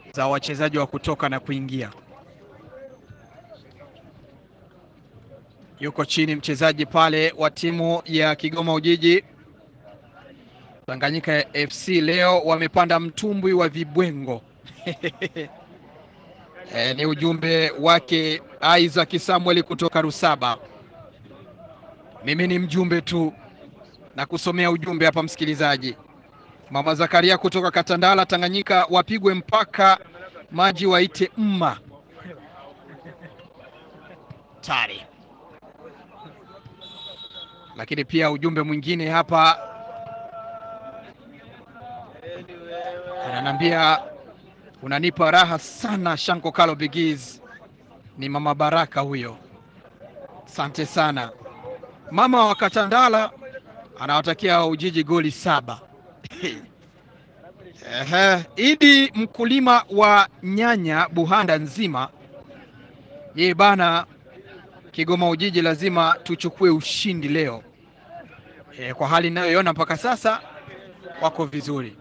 za wachezaji wa kutoka na kuingia. Yuko chini mchezaji pale wa timu ya Kigoma Ujiji. Tanganyika FC leo wamepanda mtumbwi wa vibwengo. Ni ujumbe wake Isaac Samuel kutoka Rusaba. Mimi ni mjumbe tu na kusomea ujumbe hapa msikilizaji. Mama Zakaria kutoka Katandala, Tanganyika wapigwe mpaka maji waite mma. Tari. Lakini pia ujumbe mwingine hapa ananiambia unanipa raha sana Shanko Kalo Bigiz. Ni Mama Baraka huyo. Asante sana. Mama wa Katandala anawatakia Ujiji goli 7. Idi mkulima wa nyanya Buhanda nzima. Ye bana, Kigoma Ujiji lazima tuchukue ushindi leo. Kwa hali ninayoiona mpaka sasa wako vizuri.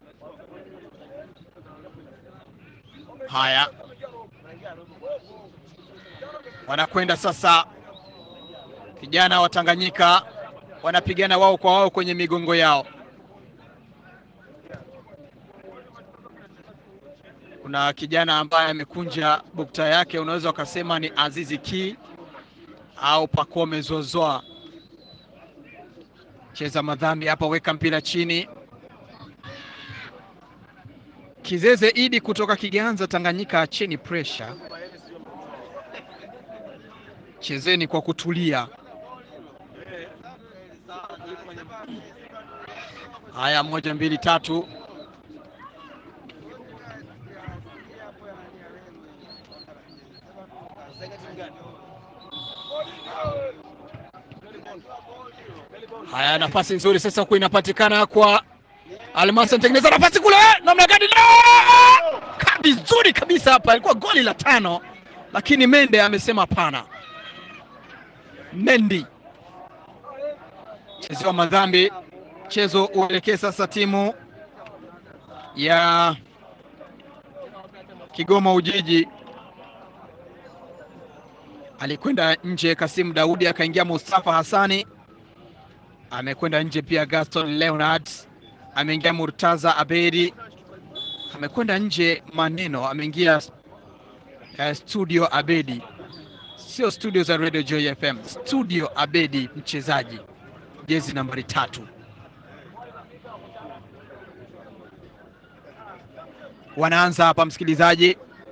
Haya, wanakwenda sasa, vijana wa Tanganyika wanapigana wao kwa wao kwenye migongo yao. Kuna kijana ambaye amekunja bukta yake, unaweza ukasema ni Azizi Ki au Pakome Zozoa. Cheza madhambi hapa, weka mpira chini. Kizeze Idi kutoka Kiganza, Tanganyika, acheni pressure. Chezeni kwa kutulia. Haya, 1 2 3. Haya, nafasi nzuri sasa huko inapatikana kwa Almasi, anatengeneza nafasi kule, namna gani? Kadi nzuri kabisa hapa, ilikuwa goli la 5, lakini Mende amesema hapana. Mendi chezo madhambi, mchezo uelekee sasa timu ya Kigoma Ujiji. Alikwenda nje Kasim Daudi, akaingia Mustafa Hassani, amekwenda nje pia Gaston Leonard, ameingia Murtaza Abedi, amekwenda nje Maneno, ameingia Studio Abedi, sio studio za Radio Joy FM, Studio Abedi, mchezaji jezi nambari 3. Wanaanza hapa msikilizaji,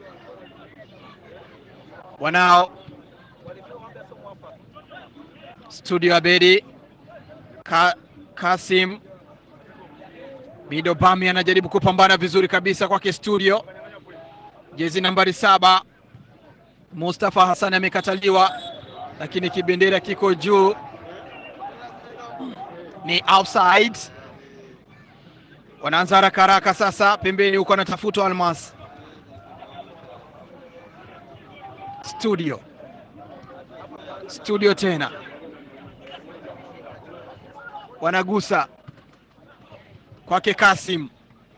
wanao Studio Abedi, Kasim Mido Bami anajaribu kupambana vizuri kabisa kwake Studio, jezi nambari 7. Mustafa Hassan amekataliwa, lakini kibendera kiko juu, ni outside. Wanaanza haraka haraka sasa, pembeni huko anatafutwa Almas. Studio tena wanagusa kwake Kasim.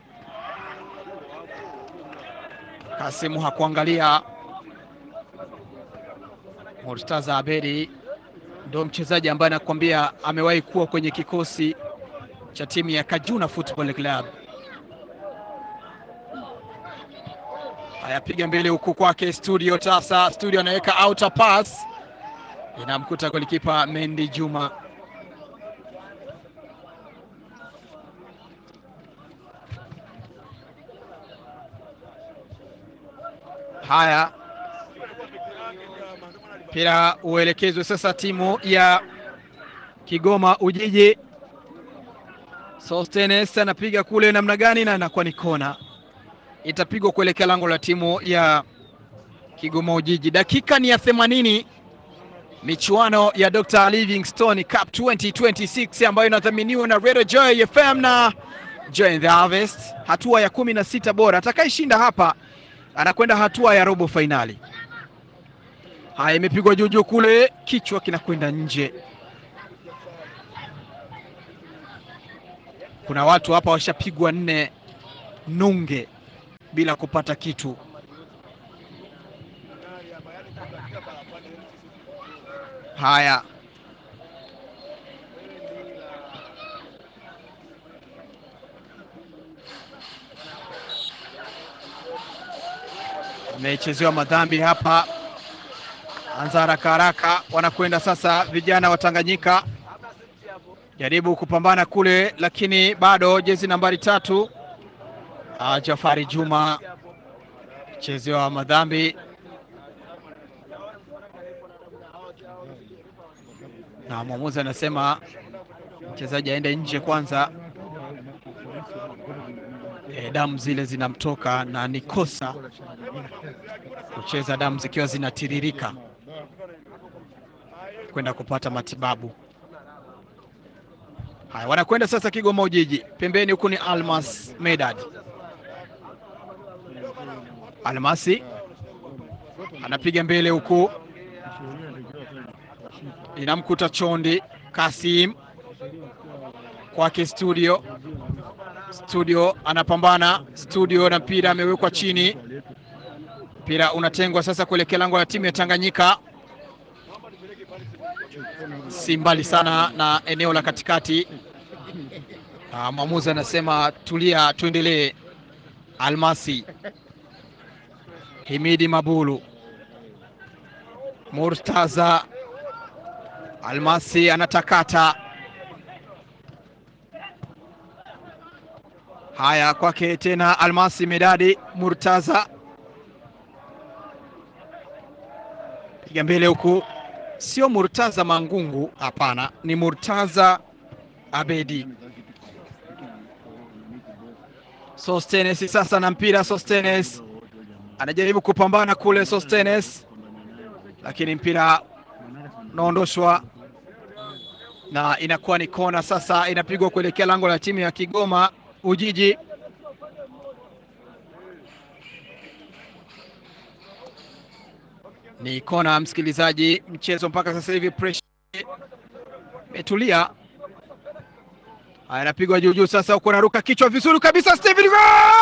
Kasimu hakuangalia. Murtaza Abedi ndio mchezaji ambaye anakuambia amewahi kuwa kwenye kikosi cha timu ya Kajuna Football Club. Ayapiga mbele huku kwake Studio sasa. Studio anaweka outer pass, inamkuta golikipa Mendi Juma. Haya, mpira uelekezwe sasa timu ya Kigoma Ujiji. Sostenes anapiga kule namna gani, na inakuwa ni kona, itapigwa kuelekea lango la timu ya Kigoma Ujiji. Dakika ni ya 80, michuano ya Dr. Livingstone Cup 2026 ambayo inadhaminiwa na Radio Joy FM na Joy the Harvest. Hatua ya 16 bora, atakayeshinda hapa anakwenda hatua ya robo finali. Haya, imepigwa juu kule, kichwa kinakwenda nje. Kuna watu hapa washapigwa 4 nunge bila kupata kitu. Haya, amechezewa madhambi hapa. Anza haraka haraka, wanakwenda sasa vijana wa Tanganyika, jaribu kupambana kule, lakini bado jezi nambari 3 Jafari Juma chezewa madhambi na mwamuzi anasema mchezaji aende nje kwanza. Damu zile zinamtoka na ni kosa kucheza damu zikiwa zinatiririka, kwenda kupata matibabu. Haya, wanakwenda sasa Kigoma Ujiji, pembeni huku ni Almas Medad. Almasi anapiga mbele huku, inamkuta Chondi Kasim kwake Studio anapambana Studio na mpira amewekwa chini, mpira unatengwa sasa kuelekea lango la timu ya Tanganyika, si mbali sana na eneo la katikati. Mwamuzi anasema tulia, tuendelee. Almasi, Himidi Mabulu, Murtaza. Almasi anatakata. Haya, kwake tena Almasi Medadi. Murtaza piga mbele huku, sio Murtaza Mangungu, hapana, ni Murtaza Abedi. Sostenes sasa na mpira. Sostenes anajaribu kupambana kule, Sostenes, lakini mpira unaondoshwa na inakuwa ni kona. Sasa inapigwa kuelekea lango la timu ya Kigoma Ujiji. Ni kona, msikilizaji. Mchezo mpaka sasa hivi pressure imetulia. Haya, anapigwa juu juu sasa, huko naruka kichwa vizuri kabisa. Steven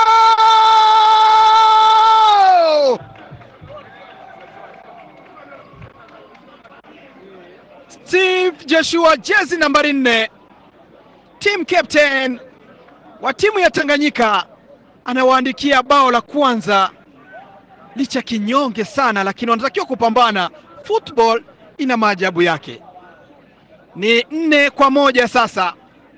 Steve Joshua, jezi nambari 4, team captain wa timu ya Tanganyika, anawaandikia bao la kwanza. Licha kinyonge sana, lakini wanatakiwa kupambana. Football ina maajabu yake. Ni 4-1 sasa.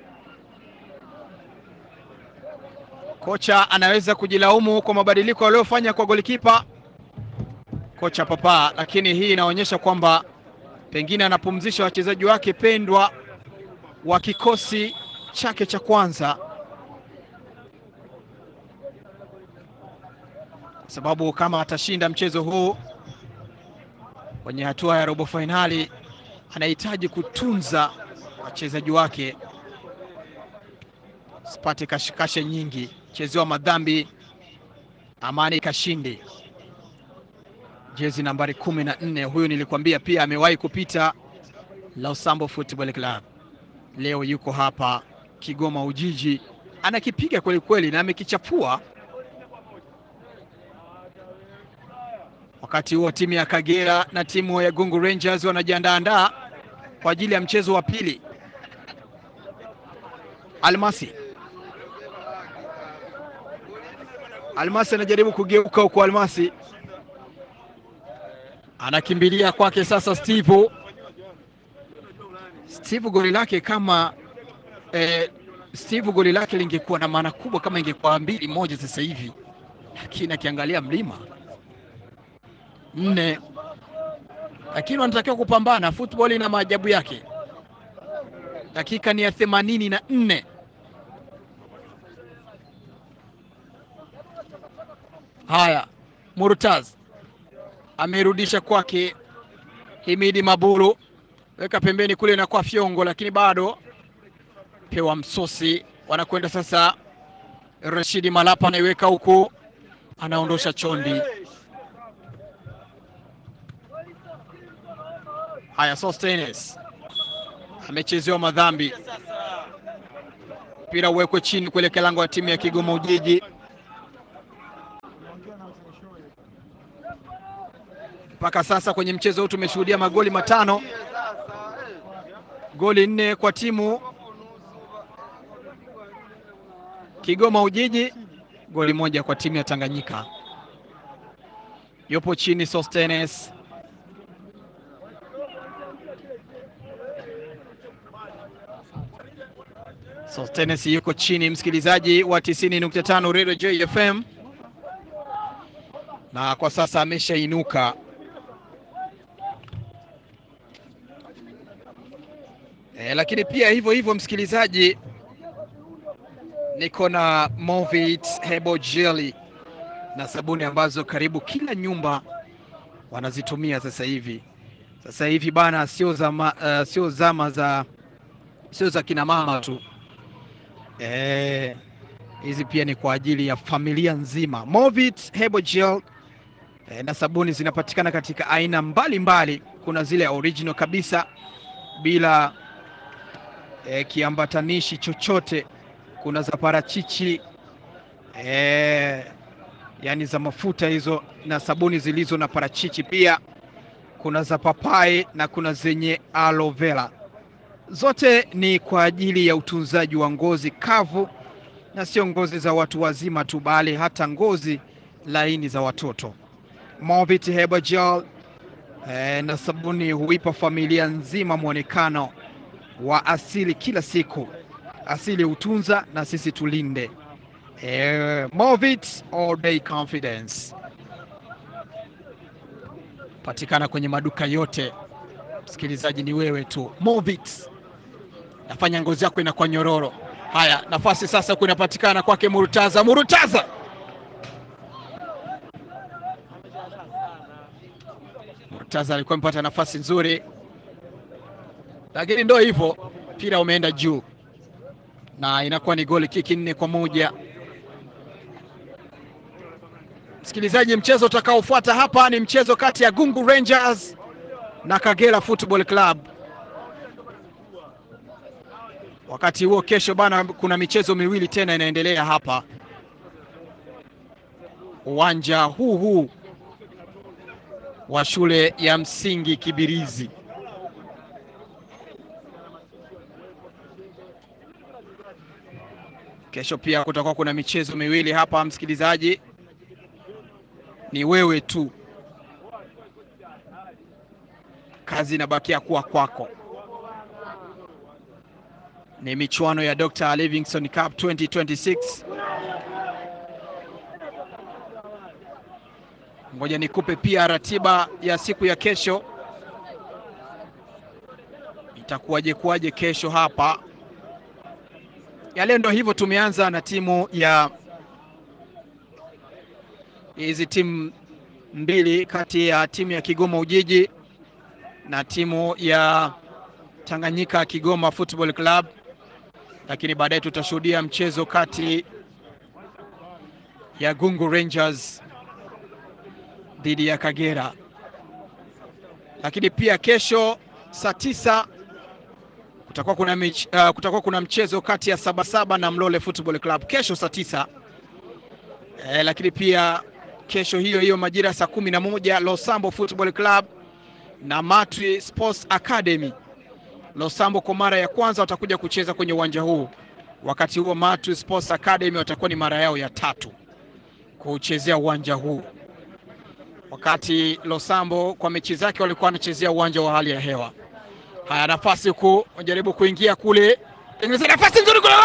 Kocha anaweza kujilaumu kwa mabadiliko aliyofanya kwa golikipa kocha Papa, lakini hii inaonyesha kwamba pengine anapumzisha wachezaji wake pendwa wa kikosi chake cha kwanza, sababu kama atashinda mchezo huu kwenye hatua ya robo fainali, anahitaji kutunza wachezaji wake sipate kashikashe nyingi. Chezewa madhambi Amani Kashindi, jezi nambari 14. Huyu nilikwambia pia amewahi kupita Lausambo Football Club, leo yuko hapa Kigoma Ujiji, anakipiga kweli kweli na amekichapua. Wakati huo timu ya Kagera na timu ya Gungu Rangers wanajiandaa kwa ajili ya mchezo wa pili. Almasi anajaribu kugeuka huko. Almasi anakimbilia kwake sasa Steve goli lake kama Steve goli lake lingekuwa na maana kubwa kama ingekuwa 2-1 sasa hivi, lakini akiangalia mlima 4, lakini wanatakiwa kupambana. Football ina maajabu yake. Dakika ni ya 84. Haya, Murtaz amerudisha kwake Himidi Mabulu, weka pembeni kule na kwa Fyongo, lakini bado pewa msosi. Wanakwenda sasa, Rashidi Malapa anaiweka huku, anaondosha Chondi. Haya, Sostenes amechezewa madhambi, mpira uwekwe chini kuelekea lango la timu ya Kigoma Ujiji. Mpaka sasa kwenye mchezo huu tumeshuhudia magoli 5 Goli 4 kwa timu Kigoma Ujiji, goli 1 kwa timu ya Tanganyika. Yupo chini Sostenes. Sostenes yuko chini, msikilizaji wa 90.5 Radio JFM, na kwa sasa ameshainuka. Lakini pia hivyo hivyo msikilizaji, niko na Movit Hebo Jelly na sabuni ambazo karibu kila nyumba wanazitumia sasa hivi. Sasa hivi bana, sio za kina mama tu. Hizi pia ni kwa ajili ya familia nzima. Movit Hebo Gel na sabuni zinapatikana katika aina mbalimbali. Kuna zile original kabisa bila kiambatanishi chochote. Kuna za parachichi yani za mafuta hizo, na sabuni zilizo na parachichi pia. Kuna za papai na kuna zenye aloe vera. Zote ni kwa ajili ya utunzaji wa ngozi kavu, na sio ngozi za watu wazima tu, bali hata ngozi laini za watoto. Movit Hebo Gel na sabuni huipa familia nzima mwonekano wa asili kila siku. Asili hutunza na sisi tulinde. Movit All Day Confidence patikana kwenye maduka yote. Msikilizaji, ni wewe tu. Movit nafanya ngozi yako inakuwa nyororo. Haya, nafasi sasa kunapatikana kwake Murtaza. Murtaza alikuwa mpata nafasi nzuri, lakini ndio hivyo, mpira umeenda juu na inakuwa ni goli kiki 4-1. Msikilizaji, mchezo utakaofuata hapa ni mchezo kati ya Gungu Rangers na Kagera Football Club. Wakati huo kesho bana, kuna michezo miwili tena inaendelea hapa uwanja huu wa shule ya msingi Kibirizi. Kesho pia kutakuwa kuna michezo miwili hapa msikilizaji, ni wewe tu, kazi inabakia kuwa kwako. Ni michuano ya Dr. Livingstone Cup 2026. Ngoja nikupe pia ratiba ya siku ya kesho. Itakuwaje kesho hapa? Yale ndo hivyo, tumeanza na timu ya hizi timu mbili kati ya timu ya Kigoma Ujiji na timu ya Tanganyika Kigoma Football Club, lakini baadaye tutashuhudia mchezo kati ya Gungu Rangers dhidi ya Kagera. Lakini pia kesho saa 9 kutakuwa kuna mchezo kati ya Sabasaba na Mlole Football Club kesho saa 9. Lakini pia kesho hiyo majira ya saa 11 Losambo Football Club na Matwi Sports Academy. Losambo kwa mara ya kwanza watakuja kucheza kwenye uwanja huu, wakati huo Matwi Sports Academy watakuwa ni mara yao ya 3 kuchezea uwanja huu, wakati Losambo kwa mechi zake walikuwa wanachezea uwanja wa hali ya hewa. Haya, nafasi kujaribu kuingia kule, tengeneza nafasi nzuri kule.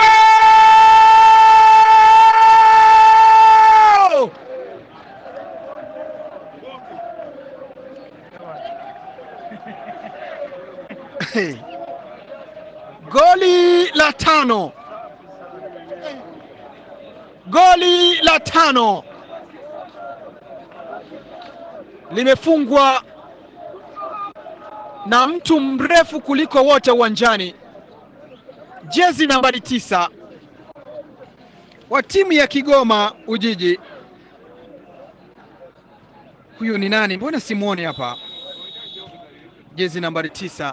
Goli la tano limefungwa na mtu mrefu kuliko wote uwanjani, jezi nambari 9 wa timu ya Kigoma Ujiji. Huyu ni nani? Mbona simuoni hapa? Jezi nambari 9,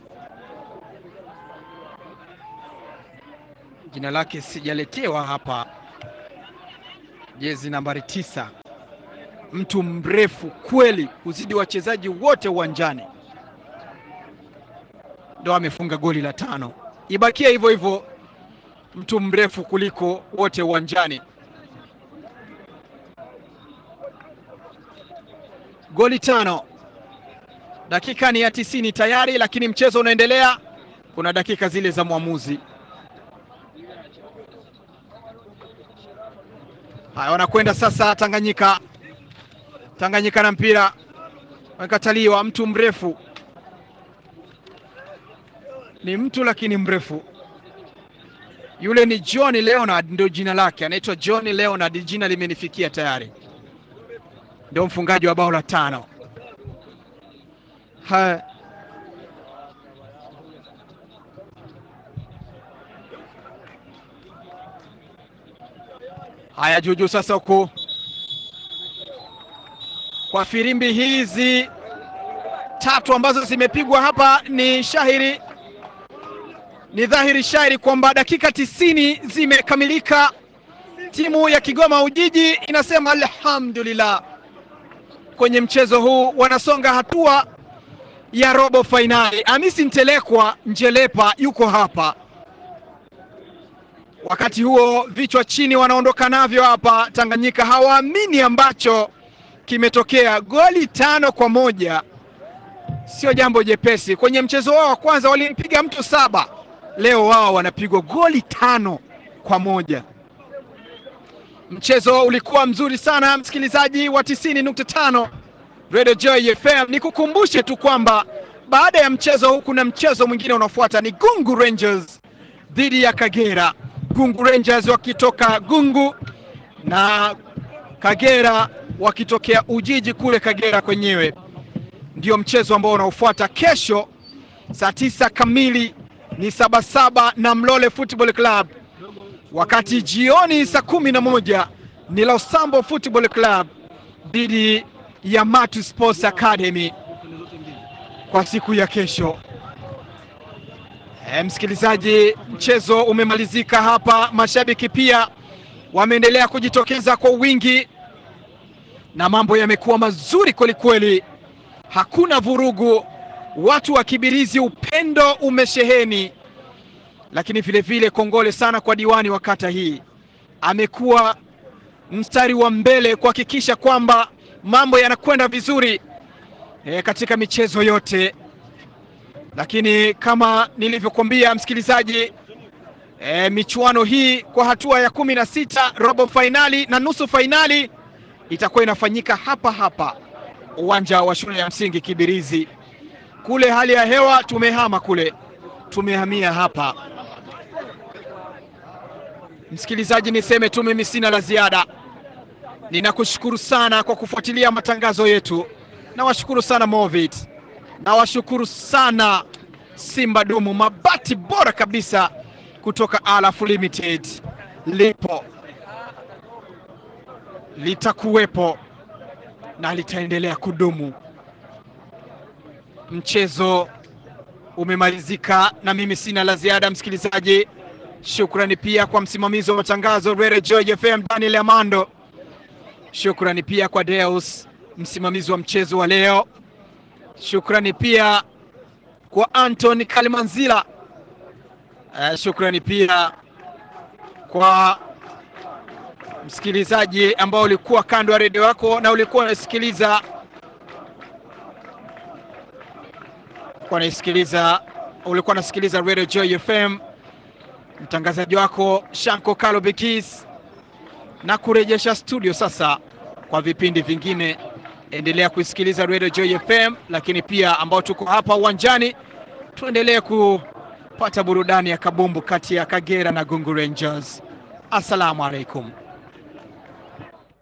jina lake sijaletewa hapa. Jezi nambari 9, mtu mrefu kweli kuzidi wachezaji wote uwanjani. ndo amefunga goli la 5. Ibakie hivyo hivyo, mtu mrefu kuliko wote uwanjani. Goli 5. Dakika ni ya 90 tayari, lakini mchezo unaendelea. Kuna dakika zile za mwamuzi. Haya, wanakwenda sasa Tanganyika. Tanganyika na mpira, wamekataliwa. Mtu mrefu, ni mtu lakini mrefu. Yule ni John Leonard, ndio jina lake, anaitwa John Leonard, jina limenifikia tayari. Ndio mfungaji wa bao la 5. Haya, juju sasa huku kwa firimbi hizi 3 ambazo zimepigwa hapa, ni shahiri, ni dhahiri shahiri kwamba dakika 90 zimekamilika. Timu ya Kigoma Ujiji inasema alhamdulillah, kwenye mchezo huu wanasonga hatua ya robo fainali. Hamisi Ntelekwa Njelepa yuko hapa. Wakati huo vichwa chini wanaondoka navyo hapa Tanganyika, hawaamini ambacho kimetokea. Goli 5-1 sio jambo jepesi. Kwenye mchezo wao wa kwanza walimpiga mtu 7, leo wao wanapigwa goli 5-1. Mchezo ulikuwa mzuri sana, msikilizaji wa 90.5 Radio Joy FM. Nikukumbushe tu kwamba baada ya mchezo huu kuna mchezo mwingine unaofuata, ni Gungu Rangers dhidi ya Kagera. Gungu Rangers wakitoka Gungu na Kagera wakitokea Ujiji kule Kagera kwenyewe. Ndio mchezo ambao unaofuata kesho saa 9 kamili, ni Sabasaba na Mlole Football Club, wakati jioni saa 11 ni Losambo Football Club dhidi ya Matu Sports Academy kwa siku ya kesho. Msikilizaji, mchezo umemalizika hapa. Mashabiki pia wameendelea kujitokeza kwa wingi na mambo yamekuwa mazuri kwelikweli. Hakuna vurugu, watu wa Kibirizi upendo umesheheni. Lakini vile vile kongole sana kwa diwani wa kata hii, amekuwa mstari wa mbele kuhakikisha kwamba mambo yanakwenda vizuri katika michezo yote. Lakini kama nilivyokuambia msikilizaji, michuano hii kwa hatua ya 16 robo fainali na nusu fainali itakuwa inafanyika hapa hapa uwanja wa shule ya msingi Kibirizi. Kule hali ya hewa tumehama kule, tumehamia hapa. Msikilizaji, niseme tu mimi sina la ziada. Ninakushukuru sana kwa kufuatilia matangazo yetu. Nawashukuru sana Movit. Nawashukuru sana Simba Dumu, mabati bora kabisa kutoka Alaf Limited. Lipo, litakuwepo na litaendelea kudumu. Mchezo umemalizika na mimi sina la ziada msikilizaji. Shukrani pia kwa msimamizi wa matangazo Radio Joy FM Daniel Amando. Shukrani pia kwa Deus, msimamizi wa mchezo wa leo. Shukrani pia kwa Anthony Kalimanzila. Shukrani pia kwa msikilizaji ambao ulikuwa kando ya redio yako na ulikuwa unasikiliza Radio Joy FM. Mtangazaji wako Shanko Kalo Bikis, na kurejesha studio sasa kwa vipindi vingine. Endelea kusikiliza Radio Joy FM, lakini pia ambao tuko hapa uwanjani tuendelee kupata burudani ya kabumbu kati ya Kagera na Gungu Rangers. Assalamu alaikum.